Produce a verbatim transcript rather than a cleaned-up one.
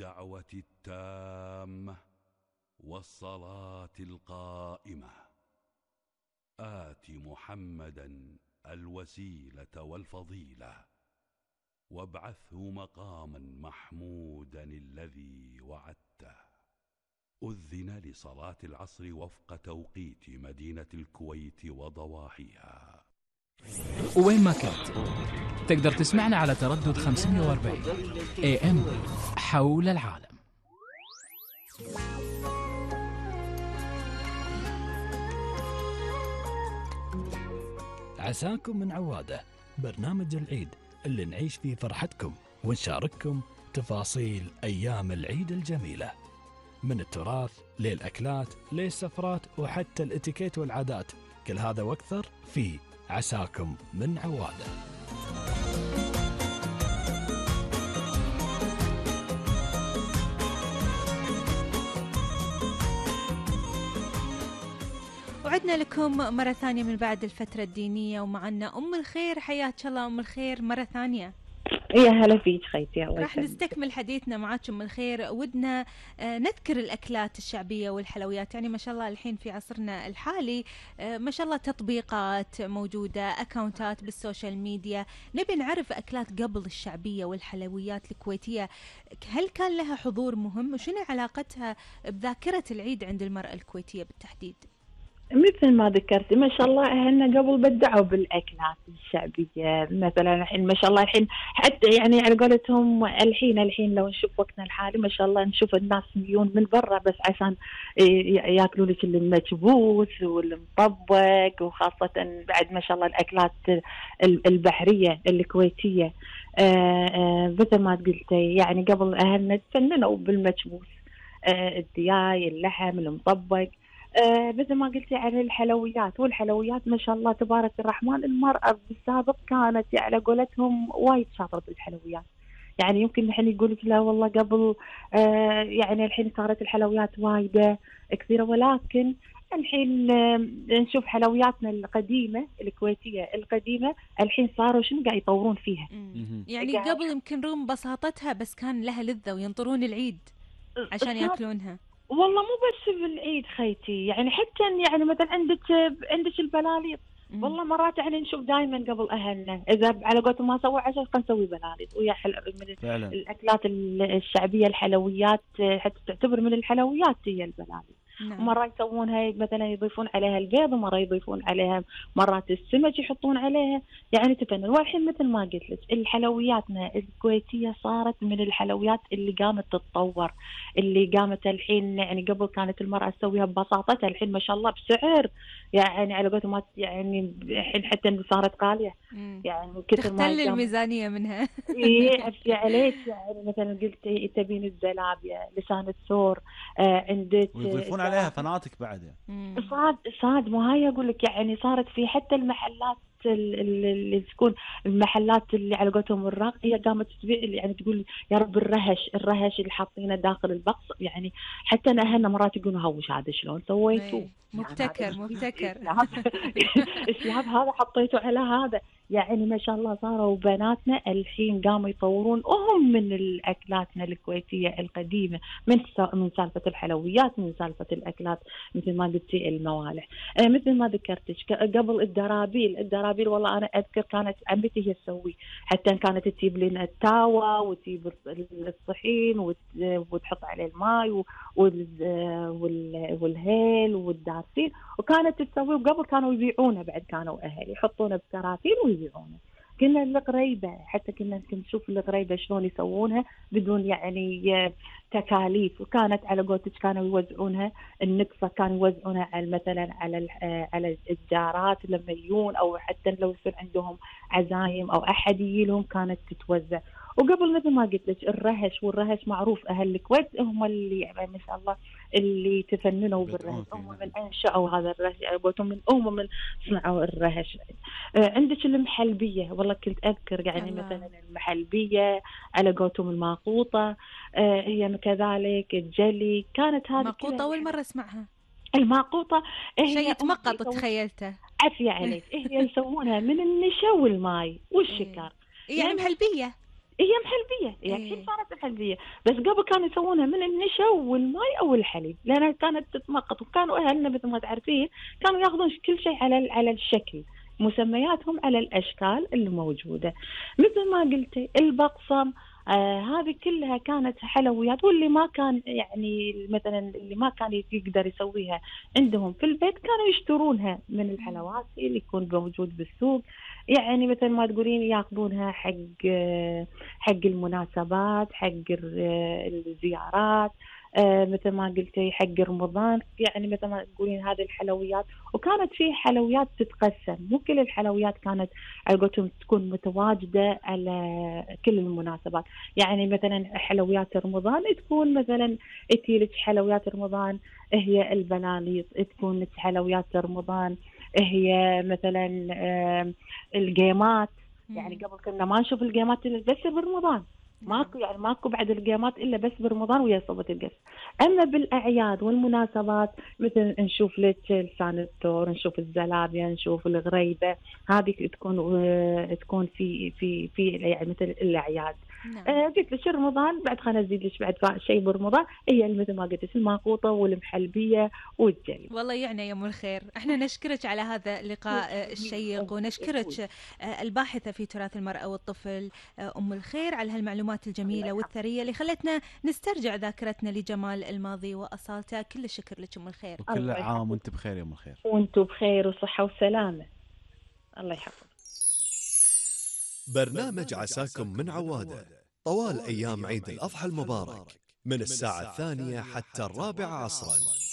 الدعوة التامة والصلاة القائمة آت محمدا الوسيلة والفضيلة وابعثه مقاما محمودا الذي وعدته. أذن لصلاة العصر وفق توقيت مدينة الكويت وضواحيها. وين ما كنت تقدر تسمعنا على تردد خمسمية وأربعين إيه إم حول العالم. عساكم من عوادة، برنامج العيد اللي نعيش فيه فرحتكم ونشارككم تفاصيل أيام العيد الجميلة، من التراث للأكلات للسفرات وحتى الاتيكيت والعادات، كل هذا واكثر في عساكم من عوادة. وعدنا لكم مرة ثانية من بعد الفترة الدينية، ومعنا أم الخير. حياك الله أم الخير مرة ثانية. يا هلا فيك خيتي. راح نستكمل حديثنا معاك أم الخير. ودنا نذكر الأكلات الشعبية والحلويات، يعني ما شاء الله الحين في عصرنا الحالي ما شاء الله تطبيقات موجودة، أكاونتات بالسوشيال ميديا، نبي نعرف أكلات قبل الشعبية والحلويات الكويتية، هل كان لها حضور مهم وشنو علاقتها بذاكرة العيد عند المرأة الكويتية بالتحديد؟ مثل ما ذكرتي ما شاء الله أهلنا قبل بدعوا بالأكلات الشعبية، مثلا الحين ما شاء الله الحين حتى يعني على قولتهم الحين الحين لو نشوف وقتنا الحالي ما شاء الله نشوف الناس مليون من برا بس عشان ياكلوا لك المكبوس والمطبق، وخاصة بعد ما شاء الله الأكلات البحرية الكويتية مثل ما قلتي، يعني قبل أهلنا تفننوا بالمكبوس، الدياي، اللحم، المطبق، آه مثل ما قلتي على الحلويات. والحلويات ما شاء الله تبارك الرحمن المرأة بالسابق كانت على قولتهم وايد شاطرة بالحلويات، يعني يمكن الحين يقولك لا والله قبل آه يعني الحين صارت الحلويات وايدة كثيرة، ولكن الحين آه نشوف حلوياتنا القديمة الكويتية القديمة الحين صاروا شنو قاعد يطورون فيها. يعني قبل يمكن رغم بساطتها بس كان لها لذة وينطرون العيد عشان ياكلونها. والله مو بس بالعيد خيتي، يعني حتى يعني مثلا عندك عندك البلاليط، والله مرات يعني نشوف دائما قبل اهلنا اذا على قولتهم ما سووا عشاء خلينا نسوي بلاليط، ويا من فعلا. الاكلات الشعبيه الحلويات حتى تعتبر من الحلويات هي البلاليط. نعم. مرة يسوونها مثلا يضيفون عليها البيض، ومرة يضيفون عليها مرات السمك يحطون عليها، يعني تفنن. والحين مثل ما قلت لك الحلوياتنا الكويتية صارت من الحلويات اللي قامت تتطور، اللي قامت الحين يعني قبل كانت المرأة تسويها ببساطتها، الحين ما شاء الله بسعر يعني على قولتهم يعني الحين حتى صارت غالية، يعني كثر ما تختل الميزانية منها. إيه أفي عليك، يعني مثلا قلت تبين الزلابية، لسان الثور، آه عندك ويضيفون عليها فناتك بعد. صاد صاد ما هي أقول لك يعني صارت في حتى المحلات اللي تكون المحلات اللي على قولتهم الراق هي قامت تبيع، يعني تقول يا رب الرهش الرهش اللي حاطينه داخل البقص، يعني حتى أهلنا مرات يقولوا هوش هذا شلون سويتوه، مبتكر يعني مبتكر الشهاب هذا حطيته على هذا، يعني ما شاء الله صاروا بناتنا الحين قاموا يطورون وهم من الأكلاتنا الكويتية القديمة، من من سالفة الحلويات، من سالفة الأكلات مثل ما قلتي الموالح، آه مثل ما ذكرتش قبل الدرابيل الدرابيل والله أنا أذكر كانت عمتي هي تسوي، حتى كانت تجيب لنا التاوة وتجيب الصحين وتحط عليه الماء والهيل والدارسين، وكانت تسوي، وقبل كانوا يبيعونه بعد، كانوا أهل يحطونه بكراتين ويبيعونه. كنا الغريبة حتى كنا نشوف الغريبة شلون يسوونها بدون يعني تكاليف، وكانت على قولتك كانوا يوزعونها النقصة، كانوا يوزعونها على مثلا على على الجارات لما يجون، أو حتى لو يصير عندهم عزايم أو أحد يجيلهم كانت تتوزع. وقبل مثل ما قلت لك الرهش، والرهش معروف أهل الكويت هم اللي يعني ما شاء الله اللي تفننوا بالرهش، هم من أنشأوا هذا الرهش، قلتهم من هم من صنعوا الرهش. آه عندك المحلبية، والله كنت أذكر يعني الله. مثلا المحلبية على قولتهم الماقوطة، آه هي كذلك الجلي، كانت هذه ماقوطة أول مرة اسمعها. الماقوطة شيء يتمقط تخيلته. عافية عليك. هي يسوونها من النشا والماي والشكر، يعني, يعني محلبية هي محلبيه، هي إيه. الحين صارت محلبيه، بس قبل كانوا يسوونها من النشا والماء او الحليب، لانها كانت تتمقط، وكانوا اهلنا مثل ما تعرفين كانوا ياخذون كل شيء على على الشكل، مسمياتهم على الاشكال اللي موجوده. مثل ما قلتي البقسم، آه هذه كلها كانت حلويات، واللي ما كان يعني مثلا اللي ما كان يقدر يسويها عندهم في البيت كانوا يشترونها من الحلوات اللي يكون موجود بالسوق. يعني مثل ما تقولين ياخذونها حق آه حق المناسبات، حق آه الزيارات، آه مثل ما قلتي حق رمضان، يعني مثل ما تقولين هذه الحلويات. وكانت في حلويات تتقسم، مو كل الحلويات كانت على قولتهم تكون متواجدة على كل المناسبات. يعني مثلا حلويات رمضان تكون مثلا تجيلك حلويات رمضان هي البلاليط، تكون حلويات رمضان هي مثلا آه الجيمات. يعني قبل كنا ما نشوف الجيمات إلا بس برمضان، ماكو يعني ماكو بعد القيامات الا بس برمضان ويا صوبة القس. اما بالاعياد والمناسبات مثل نشوف لك لسان الثور، نشوف الزلابيه، نشوف الغريبه، هذه تكون آه تكون في في في يعني مثل الاعياد. نعم. آه قلت لك رمضان بعد خلينا نزيد لك بعد شيء برمضان، هي مثل ما قلت لك الماقوطه والمحلبيه والجلي. والله يعني يا ام الخير، احنا نشكرك على هذا اللقاء الشيق، ونشكرك الباحثه في تراث المراه والطفل ام الخير على هالمعلومات الجميله والثريه اللي خلتنا نسترجع ذاكرتنا لجمال الماضي واصالته. كل الشكر لك ام الخير. وكل عام وانت بخير يا ام الخير. وانتم بخير وصحه وسلامه. الله يحفظك. برنامج عساكم من عواده طوال أيام عيد الأضحى المبارك من الساعة الثانية حتى الرابعة عصرا.